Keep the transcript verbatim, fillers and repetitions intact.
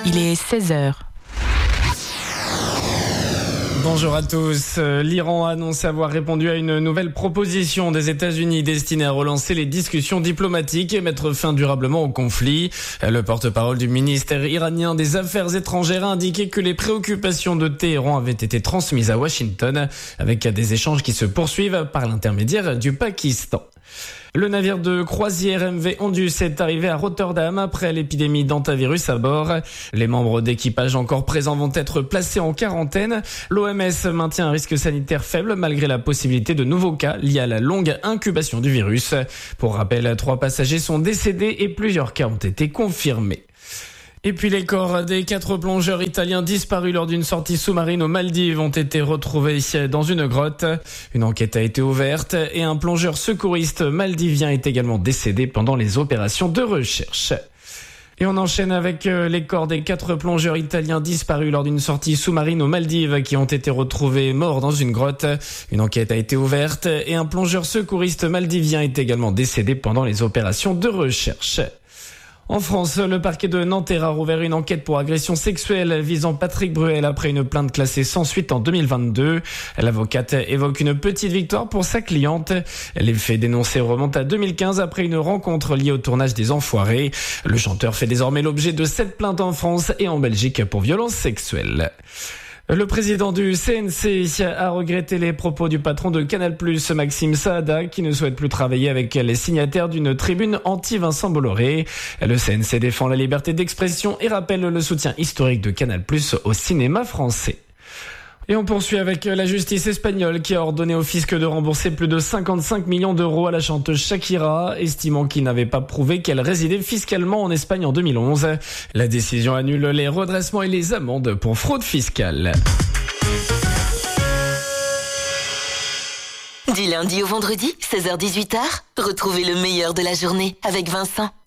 Il est seize heures. Bonjour à tous. L'Iran a annoncé avoir répondu à une nouvelle proposition des États-Unis destinée à relancer les discussions diplomatiques et mettre fin durablement au conflit. Le porte-parole du ministère iranien des Affaires étrangères a indiqué que les préoccupations de Téhéran avaient été transmises à Washington, avec des échanges qui se poursuivent par l'intermédiaire du Pakistan. Le navire de croisière M V Ondus est arrivé à Rotterdam après l'épidémie d'hantavirus à bord. Les membres d'équipage encore présents vont être placés en quarantaine. L'O M S maintient un risque sanitaire faible malgré la possibilité de nouveaux cas liés à la longue incubation du virus. Pour rappel, trois passagers sont décédés et plusieurs cas ont été confirmés. Et puis les corps des quatre plongeurs italiens disparus lors d'une sortie sous-marine aux Maldives ont été retrouvés dans une grotte. Une enquête a été ouverte et un plongeur secouriste maldivien est également décédé pendant les opérations de recherche. Et on enchaîne avec les corps des quatre plongeurs italiens disparus lors d'une sortie sous-marine aux Maldives qui ont été retrouvés morts dans une grotte. Une enquête a été ouverte et un plongeur secouriste maldivien est également décédé pendant les opérations de recherche. En France, le parquet de Nanterre a rouvert une enquête pour agression sexuelle visant Patrick Bruel après une plainte classée sans suite en deux mille vingt-deux. L'avocate évoque une petite victoire pour sa cliente. Les faits dénoncés remontent à deux mille quinze après une rencontre liée au tournage des Enfoirés. Le chanteur fait désormais l'objet de sept plaintes en France et en Belgique pour violences sexuelles. Le président du C N C a regretté les propos du patron de Canal plus, Maxime Saada, qui ne souhaite plus travailler avec les signataires d'une tribune anti-Vincent Bolloré. Le C N C défend la liberté d'expression et rappelle le soutien historique de Canal plus au cinéma français. Et on poursuit avec la justice espagnole qui a ordonné au fisc de rembourser plus de cinquante-cinq millions d'euros à la chanteuse Shakira, estimant qu'il n'avait pas prouvé qu'elle résidait fiscalement en Espagne en deux mille onze. La décision annule les redressements et les amendes pour fraude fiscale. Du lundi au vendredi, seize heures dix-huit heures, retrouvez le meilleur de la journée avec Vincent.